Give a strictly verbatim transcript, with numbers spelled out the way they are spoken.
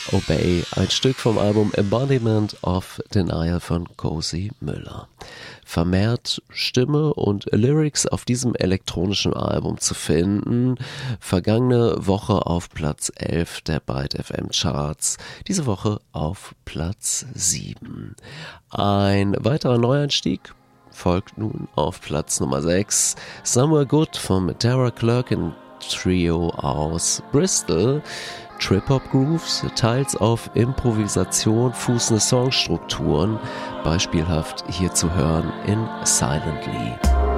Obey, ein Stück vom Album Embodiment of Denial von Cozy Müller. Vermehrt Stimme und Lyrics auf diesem elektronischen Album zu finden. Vergangene Woche auf Platz elf der Byte F M Charts, diese Woche auf Platz sieben. Ein weiterer Neueinstieg folgt nun auf Platz Nummer sechs. Somewhere Good vom Tara Clerkin Trio aus Bristol. Trip-Hop-Grooves, teils auf Improvisation fußende Songstrukturen, beispielhaft hier zu hören in Silently.